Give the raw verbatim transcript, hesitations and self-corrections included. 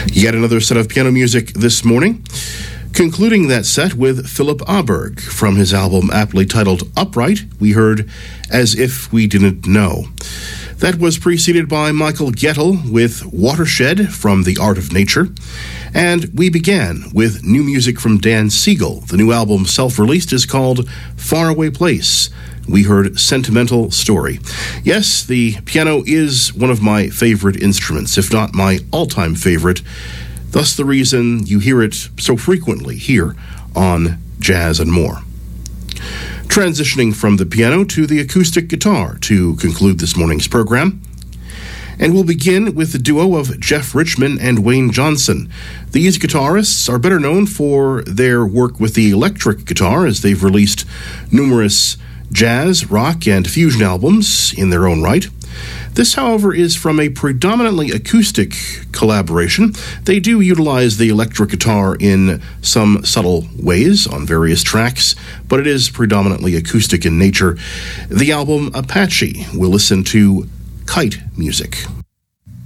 Yet another set of piano music this morning, concluding that set with Philip Aberg. From his album aptly titled Upright, we heard As If We Didn't Know. That was preceded by Michael Gettel with Watershed from The Art of Nature. And we began with new music from Dan Siegel. The new album, self-released, is called Faraway Place. We heard Sentimental Story. Yes, the piano is one of my favorite instruments, if not my all-time favorite. Thus the reason you hear it so frequently here on Jazz and More. Transitioning from the piano to the acoustic guitar to conclude this morning's program. And we'll begin with the duo of Jeff Richman and Wayne Johnson. These guitarists are better known for their work with the electric guitar, as they've released numerous jazz, rock, and fusion albums in their own right. This, however, is from a predominantly acoustic collaboration. They do utilize the electric guitar in some subtle ways on various tracks, but it is predominantly acoustic in nature. The album Apache. We'll listen to Kite Music.